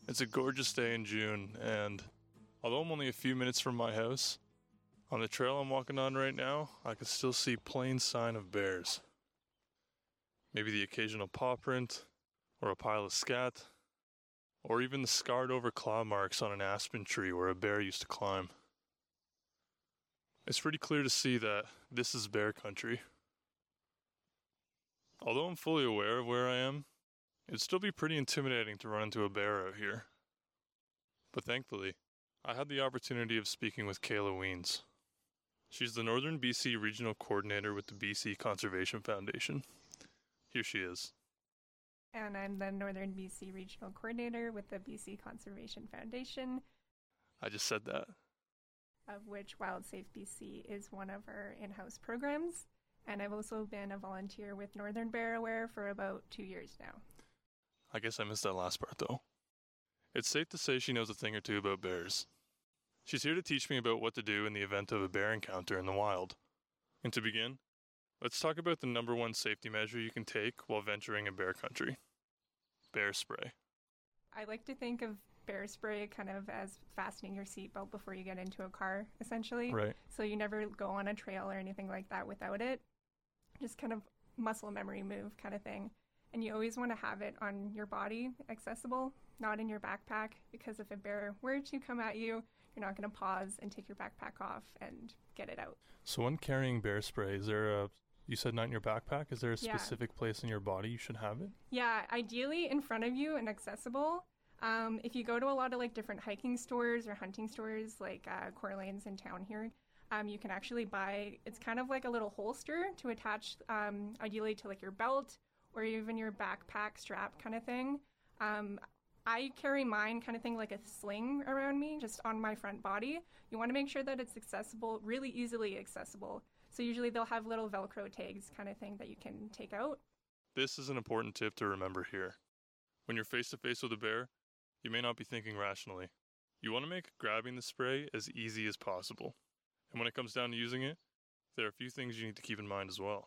It's a gorgeous day in June, and although I'm only a few minutes from my house, on the trail I'm walking on right now, I can still see plain sign of bears. Maybe the occasional paw print, or a pile of scat, or even the scarred over claw marks on an aspen tree where a bear used to climb. It's pretty clear to see that this is bear country. Although I'm fully aware of where I am, it'd still be pretty intimidating to run into a bear out here. But thankfully, I had the opportunity of speaking with Kayla Weens. She's the Northern BC Regional Coordinator with the BC Conservation Foundation. Here she is. And I'm the Northern BC Regional Coordinator with the BC Conservation Foundation. I just said that. Of which WildSafe BC is one of our in-house programs. And I've also been a volunteer with Northern Bear Aware for about 2 years now. I guess I missed that last part though. It's safe to say she knows a thing or two about bears. She's here to teach me about what to do in the event of a bear encounter in the wild. And to begin, let's talk about the number one safety measure you can take while venturing in bear country. Bear spray. I like to think of bear spray kind of as fastening your seatbelt before you get into a car, essentially. Right. So you never go on a trail or anything like that without it. Just kind of muscle memory move kind of thing. And you always want to have it on your body, accessible, not in your backpack, because if a bear were to come at you, you're not going to pause and take your backpack off and get it out. So when carrying bear spray, is there you said not in your backpack, is there a specific place in your body you should have it? Yeah, ideally in front of you and accessible. If you go to a lot of like different hiking stores or hunting stores, like Coeur Lane's in town here, you can actually buy, it's kind of like a little holster to attach ideally to like your belt or even your backpack strap kind of thing. I carry mine kind of thing like a sling around me, just on my front body. You want to make sure that it's accessible, really easily accessible. So usually they'll have little Velcro tags kind of thing that you can take out. This is an important tip to remember here. When you're face to face with a bear, you may not be thinking rationally. You want to make grabbing the spray as easy as possible. And when it comes down to using it, there are a few things you need to keep in mind as well.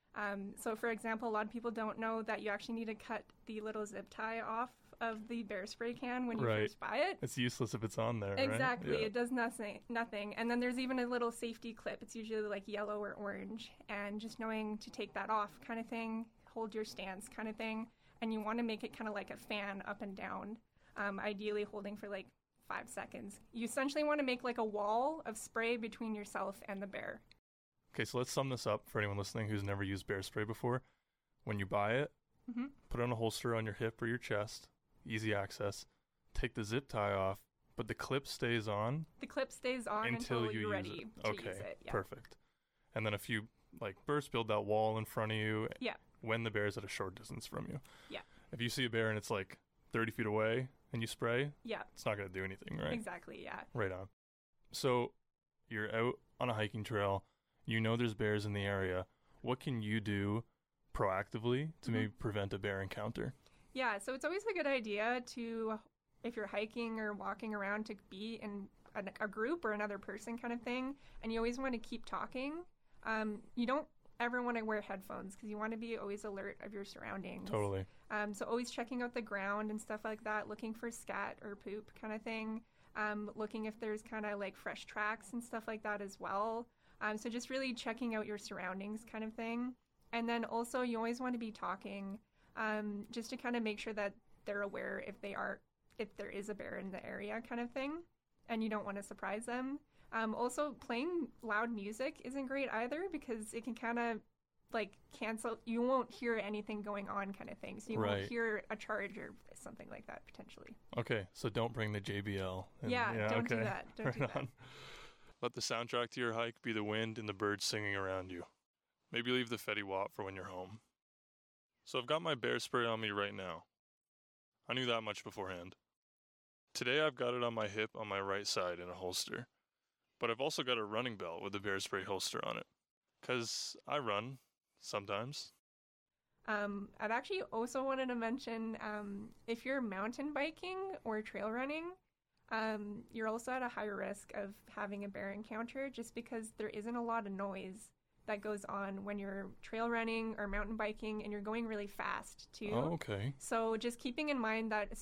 So for example, a lot of people don't know that you actually need to cut the little zip tie off of the bear spray can when you first buy it. It's useless if it's on there, Exactly. Right? Yeah. It does nothing. And then there's even a little safety clip. It's usually like yellow or orange. And just knowing to take that off kind of thing, hold your stance kind of thing. And you want to make it kind of like a fan up and down, ideally holding for like 5 seconds. You essentially want to make like a wall of spray between yourself and the bear. Okay, so let's sum this up for anyone listening who's never used bear spray before. When you buy it, put it on a holster on your hip or your chest, easy access. Take the zip tie off, but the clip stays on. The clip stays on until you're ready to use it. Yeah. Perfect. And then if you burst build that wall in front of you when the bear is at a short distance from you. Yeah. If you see a bear and it's like 30 feet away and you spray, it's not going to do anything, right? Exactly, yeah. Right on. So you're out on a hiking trail. You know there's bears in the area. What can you do proactively to maybe prevent a bear encounter? Yeah, so it's always a good idea to, if you're hiking or walking around, to be in a group or another person kind of thing. And you always want to keep talking. You don't ever want to wear headphones because you want to be always alert of your surroundings. Totally. So always checking out the ground and stuff like that, looking for scat or poop kind of thing. Looking if there's kind of like fresh tracks and stuff like that as well. So just really checking out your surroundings kind of thing. And then also you always want to be talking just to kind of make sure that they're aware if there is a bear in the area kind of thing. And you don't want to surprise them. Also playing loud music isn't great either because it can kind of like cancel, you won't hear anything going on kind of thing. So you won't hear a charge or something like that potentially. Okay, so don't bring the JBL. Don't do that. Don't do that. Let the soundtrack to your hike be the wind and the birds singing around you. Maybe leave the Fetty Wap for when you're home. So I've got my bear spray on me right now. I knew that much beforehand. Today I've got it on my hip on my right side in a holster. But I've also got a running belt with a bear spray holster on it. 'Cause I run sometimes. I've actually also wanted to mention if you're mountain biking or trail running, you're also at a higher risk of having a bear encounter just because there isn't a lot of noise that goes on when you're trail running or mountain biking and you're going really fast too. Oh, okay. So just keeping in mind that